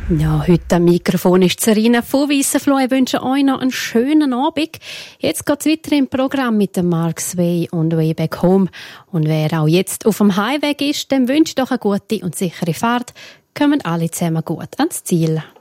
Ja, heute am Mikrofon ist Serena von Weissenfloh. Ich wünsche euch noch einen schönen Abend. Jetzt geht's weiter im Programm mit dem Mark Sway und Way Back Home. Und wer auch jetzt auf dem Highway ist, dem wünsche ich doch eine gute und sichere Fahrt. Kommen alle zusammen gut ans Ziel.